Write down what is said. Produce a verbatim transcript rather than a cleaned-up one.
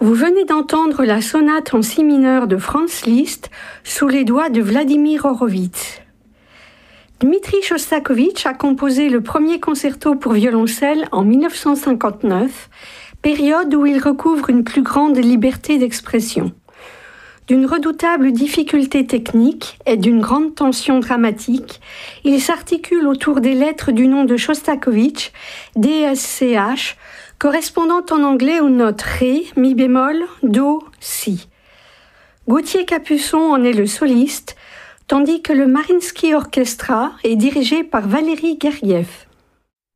Vous venez d'entendre la sonate en si mineur de Franz Liszt sous les doigts de Vladimir Horowitz. Dmitri Chostakovitch a composé le premier concerto pour violoncelle en mille neuf cent cinquante-neuf, période où il recouvre une plus grande liberté d'expression. D'une redoutable difficulté technique et d'une grande tension dramatique, il s'articule autour des lettres du nom de Chostakovitch, D S C H, correspondant en anglais aux notes Ré, Mi bémol, Do, Si. Gauthier Capuçon en est le soliste, tandis que le Mariinsky Orchestra est dirigé par Valéry Gergiev.